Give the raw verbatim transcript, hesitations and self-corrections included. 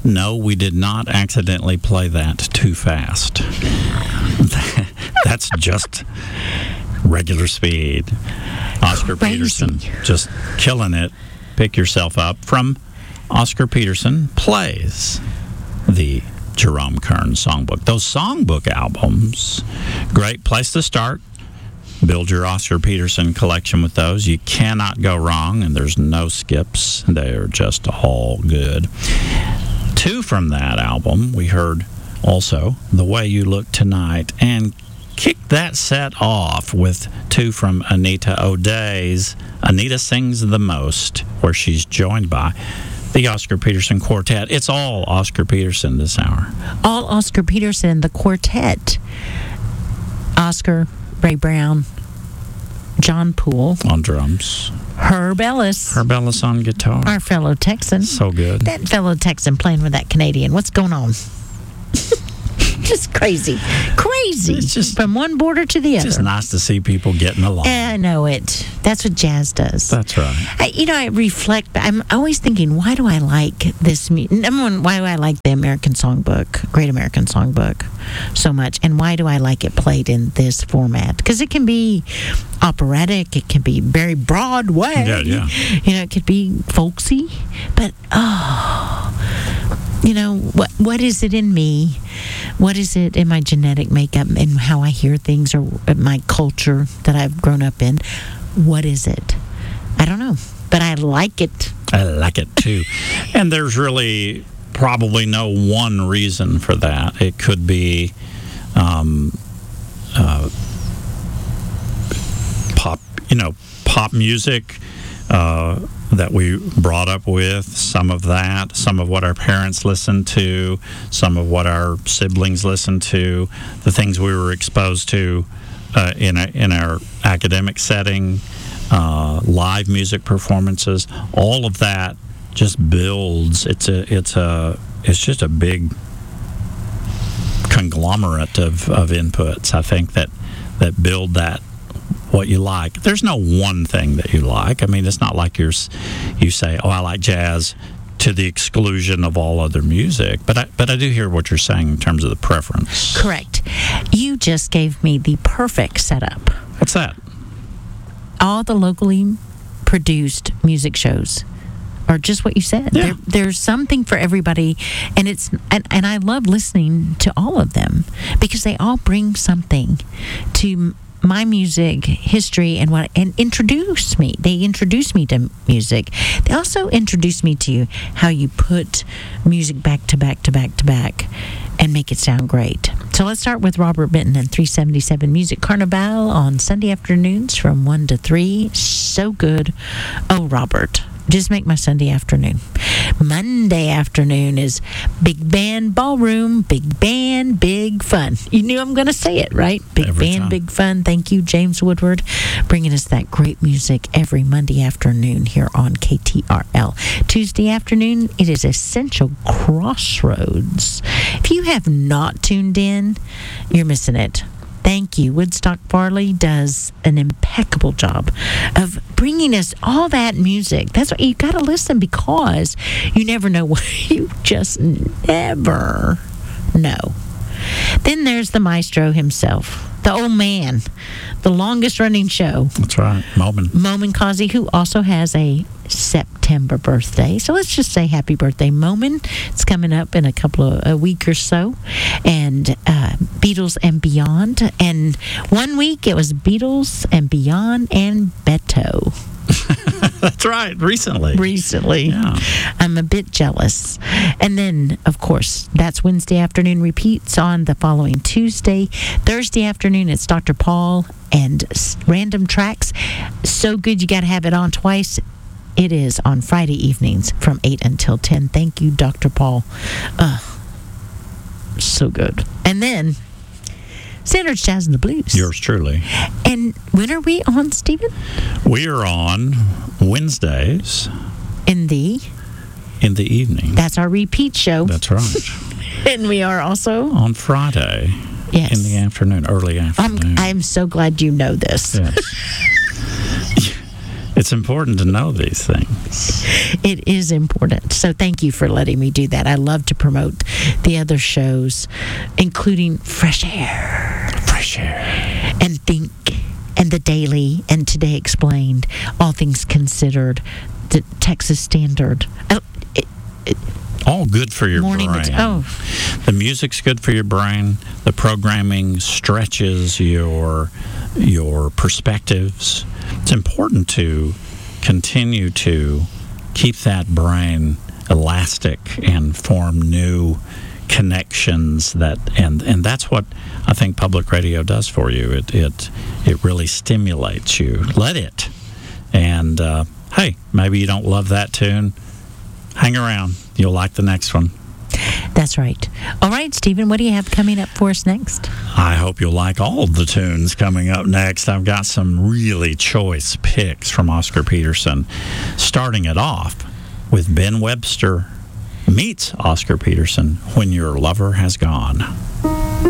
No, we did not accidentally play that too fast. That's just regular speed. Oscar Crazy. Peterson just killing it. Pick yourself up from Oscar Peterson Plays, the Jerome Kern Songbook. Those songbook albums, great place to start. Build your Oscar Peterson collection with those. You cannot go wrong, and there's no skips. They're just all good. Two from that album, we heard also The Way You Look Tonight, and kicked that set off with two from Anita O'Day's Anita Sings the Most, where she's joined by the Oscar Peterson Quartet. It's all Oscar Peterson this hour. All Oscar Peterson, the quartet. Oscar, Ray Brown, John Poole, On drums. Herb Ellis, Herb Ellis on guitar. our fellow Texan. So good. That fellow Texan playing with that Canadian. What's going on? Just crazy. Crazy. It's just- from one border to the It's other. just nice to see people getting along. I know it. That's what jazz does. That's right. I, you know, I reflect. I'm always thinking, why do I like this? mu- Number one, why do I like the American Songbook, Great American Songbook, so much? And why do I like it played in this format? Because it can be operatic, it can be very Broadway. Yeah, yeah. You know, it could be folksy, but oh, you know, what what is it in me? What is it in my genetic makeup and how I hear things, or my culture that I've grown up in? What is it? I don't know, but I like it. I like it too. And there's really probably no one reason for that. It could be um, uh, pop, you know, pop music uh, that we brought up with, some of that, some of what our parents listened to, some of what our siblings listened to, the things we were exposed to uh, in a, in our academic setting, uh, live music performances, all of that just builds. It's a it's a it's just a big conglomerate of, of inputs, I think, that that build that what you like. There's no one thing that you like. I mean, it's not like you're s- you say, "Oh, I like jazz," to the exclusion of all other music. But I but I do hear what you're saying in terms of the preference. Correct. You just gave me the perfect setup. What's that? All the locally produced music shows are just what you said. Yeah. There, there's something for everybody, and it's and, and I love listening to all of them because they all bring something to my music history and what and introduce me. They introduce me to music. They also introduce me to how you put music back to back to back to back and make it sound great. So let's start with Robert Benton and three seventy-seven Music Carnival on Sunday afternoons from one to three. So good. Oh, Robert, just make my Sunday afternoon. Monday afternoon is Big Band Ballroom, Big Band, Big Fun. You knew I'm going to say it, right? Big Every Band, time. Big Fun. Thank you, James Woodward, bringing us that great music every Monday afternoon here on K T R L. Tuesday afternoon, it is Essential Crossroads. If you have not tuned in, you're missing it. Thank you. Woodstock Farley does an impeccable job of bringing us all that music. That's why you got to listen, because you never know what you just never know. Then there's the maestro himself, the old man, the longest running show, That's right. Moment. Momin Kazi, who also has a September birthday. So let's just say happy birthday, Momin. It's coming up in a couple of a week or so. And uh, Beatles and Beyond. And one week it was Beatles and Beyond and Beto. That's right. Recently. Recently. Yeah. I'm a bit jealous. And then, of course, that's Wednesday afternoon repeats on the following Tuesday. Thursday afternoon, it's Doctor Paul and s- Random Tracks. So good, you got to have it on twice. It is on Friday evenings from eight until ten. Thank you, Doctor Paul. Uh, so good. And then, Sanders Jazz and the Blues. Yours truly. And when are we on, Stephen? We are on Wednesdays In the, in the evening. that's our repeat show. That's right. And we are also, On Friday yes. in the afternoon, early I'm, afternoon. I'm so glad you know this. Yes. It's important to know these things. It is important. So thank you for letting me do that. I love to promote the other shows, including Fresh Air. Fresh Air. And Think, and The Daily, and Today Explained, All Things Considered, the Texas Standard. Oh, it, it, All good for your morning brain. T- oh. The music's good for your brain. The programming stretches your your perspectives. It's important to continue to keep that brain elastic and form new connections that and and that's what I think public radio does for you. It it it really stimulates you. Let it. And uh, hey, maybe you don't love that tune. Hang around. You'll like the next one. That's right. All right, Stephen, what do you have coming up for us next? I hope you'll like all of the tunes coming up next. I've got some really choice picks from Oscar Peterson, starting it off with Ben Webster meets Oscar Peterson, When Your Lover Has Gone.